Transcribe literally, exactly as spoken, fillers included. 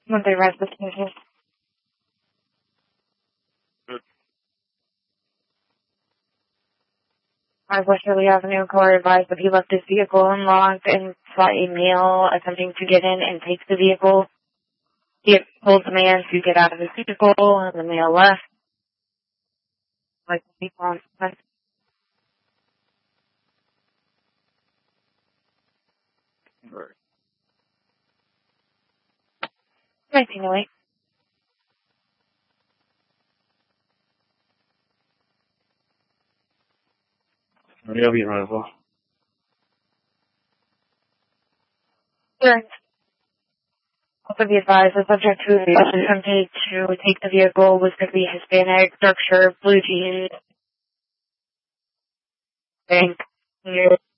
Monday residence. I Westerly Avenue Core advised that he left his vehicle unlocked and saw a male attempting to get in and take the vehicle. He told the man to get out of his vehicle, and the male left. Like people on the nineteen oh eight. I'll be right well. Sure. Also be advised, the subject who attempted to take the vehicle was going to be Hispanic, dark shirt, blue jeans. Thank you.